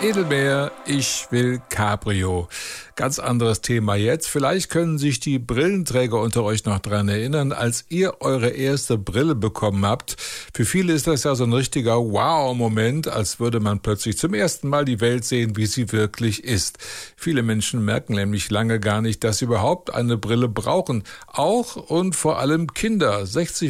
Edelmeer, ich will Cabrio. Ganz anderes Thema jetzt. Vielleicht können sich die Brillenträger unter euch noch daran erinnern, als ihr eure erste Brille bekommen habt. Für viele ist das ja so ein richtiger Wow-Moment, als würde man plötzlich zum ersten Mal die Welt sehen, wie sie wirklich ist. Viele Menschen merken nämlich lange gar nicht, dass sie überhaupt eine Brille brauchen. Auch und vor allem Kinder.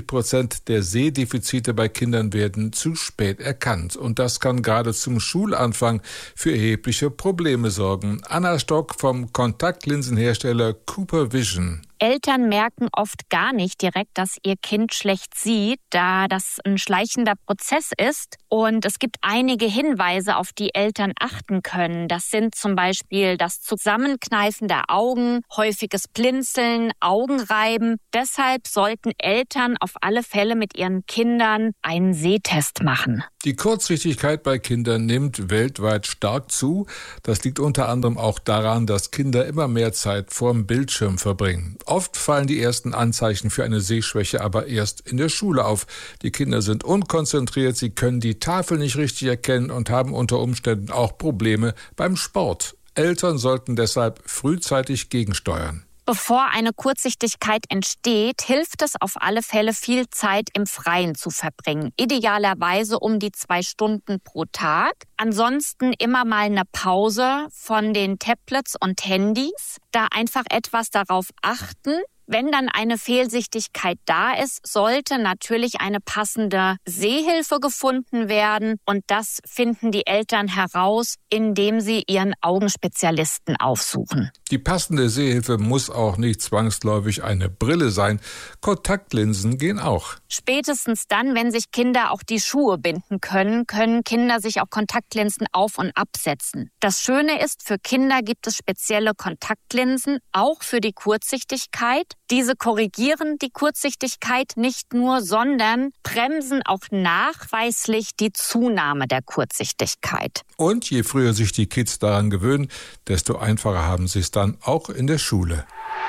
60% der Sehdefizite bei Kindern werden zu spät erkannt. Und das kann gerade zum Schulanfang für erhebliche Probleme sorgen. Anna Stock vom Kontaktlinsenhersteller Cooper Vision. Eltern merken oft gar nicht direkt, dass ihr Kind schlecht sieht, da das ein schleichender Prozess ist. Und es gibt einige Hinweise, auf die Eltern achten können. Das sind zum Beispiel das Zusammenkneifen der Augen, häufiges Blinzeln, Augenreiben. Deshalb sollten Eltern auf alle Fälle mit ihren Kindern einen Sehtest machen. Die Kurzsichtigkeit bei Kindern nimmt weltweit stark zu. Das liegt unter anderem auch daran, dass Kinder immer mehr Zeit vorm Bildschirm verbringen. Oft fallen die ersten Anzeichen für eine Sehschwäche aber erst in der Schule auf. Die Kinder sind unkonzentriert, sie können die Tafel nicht richtig erkennen und haben unter Umständen auch Probleme beim Sport. Eltern sollten deshalb frühzeitig gegensteuern. Bevor eine Kurzsichtigkeit entsteht, hilft es auf alle Fälle, viel Zeit im Freien zu verbringen. Idealerweise um die 2 Stunden pro Tag. Ansonsten immer mal eine Pause von den Tablets und Handys. Da einfach etwas darauf achten. Wenn dann eine Fehlsichtigkeit da ist, sollte natürlich eine passende Sehhilfe gefunden werden. Und das finden die Eltern heraus, indem sie ihren Augenspezialisten aufsuchen. Die passende Sehhilfe muss auch nicht zwangsläufig eine Brille sein. Kontaktlinsen gehen auch. Spätestens dann, wenn sich Kinder auch die Schuhe binden können, können Kinder sich auch Kontaktlinsen auf- und absetzen. Das Schöne ist, für Kinder gibt es spezielle Kontaktlinsen, auch für die Kurzsichtigkeit. Diese korrigieren die Kurzsichtigkeit nicht nur, sondern bremsen auch nachweislich die Zunahme der Kurzsichtigkeit. Und je früher sich die Kids daran gewöhnen, desto einfacher haben sie es dann auch in der Schule.